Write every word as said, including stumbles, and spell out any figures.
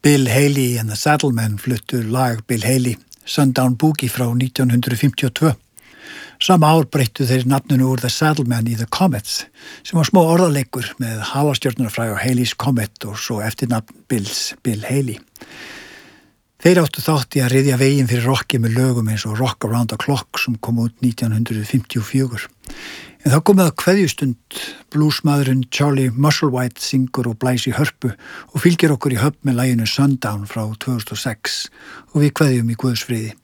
Bill Haley and the Saddlemen fluttu lag Bill Haley, Sundown Boogie frá nítján hundruð fimmtíu og tvö. Sama ár breyttu þeir nafninu úr The Saddlemen í The Comets, sem var smá orðaleikur með halastjörnunarfræði og Haley's Comet og svo eftirnafn Bills, Bill Haley. Þeir áttu þátt í að ryðja veginn fyrir rocki með lögum eins og Rock Around the Clock sem kom út nítján hundruð fimmtíu og fjögur. En þá komið að kveðjustund, bluesmaðurinn Charlie Musselwhite syngur og blæs í hörpu og fylgir okkur í höfn með laginu Sundown frá tvö þúsund og sex og við kveðjum í Guðs friði.